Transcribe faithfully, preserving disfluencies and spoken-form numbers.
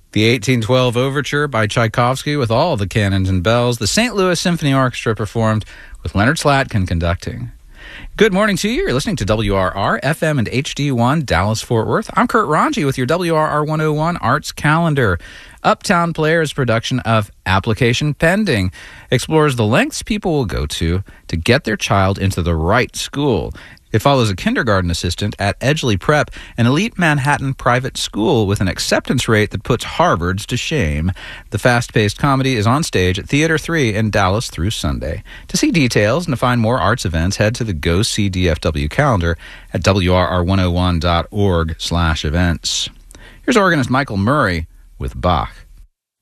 The eighteen twelve Overture by Tchaikovsky with all the cannons and bells. The Saint Louis Symphony Orchestra performed with Leonard Slatkin conducting. Good morning to you. You're listening to W R R, F M and H D one, Dallas-Fort Worth. I'm Kurt Ranji with your W R R one oh one Arts Calendar. Uptown Player's production of Application Pending explores the lengths people will go to to get their child into the right school. It follows a kindergarten assistant at Edgeley Prep, an elite Manhattan private school with an acceptance rate that puts Harvards to shame. The fast-paced comedy is on stage at Theater three in Dallas through Sunday. To see details and to find more arts events, head to the Go See D F W calendar at W R R one oh one dot org slash events. Here's organist Michael Murray with Bach.